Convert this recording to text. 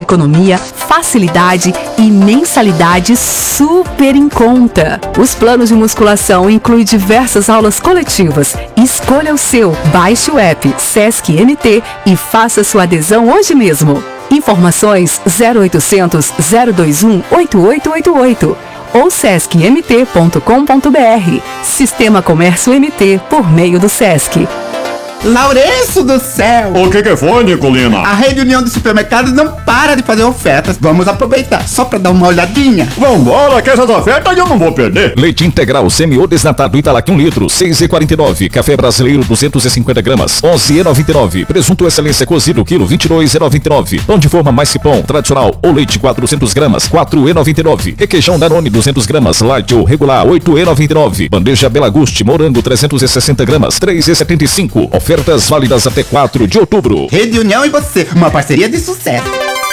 economia, facilidade e mensalidade super em conta. Os planos de musculação incluem diversas aulas coletivas. Escolha o seu, baixe o app Sesc MT e faça sua adesão hoje mesmo. Informações 0800 021 8888 ou sescmt.com.br. Sistema Comércio MT por meio do Sesc. Lourenço do céu! O que foi, Nicolina? A Rede União dos Supermercados não para de fazer ofertas. Vamos aproveitar só pra dar uma olhadinha. Vambora, que essas ofertas eu não vou perder. Leite integral semi ou desnatado Italac 1 litro, 6,49. Café brasileiro 250 gramas, 11,99. Presunto excelência cozido quilo, 22,99. Pão de forma mais pão tradicional ou leite 400 gramas, 4,99. Requeijão Danone 200 gramas, light ou regular, 8,99. Bandeja Belaguste morango 360 gramas, 3,75. Ofertas válidas até 4 de outubro. Rede União e você, uma parceria de sucesso.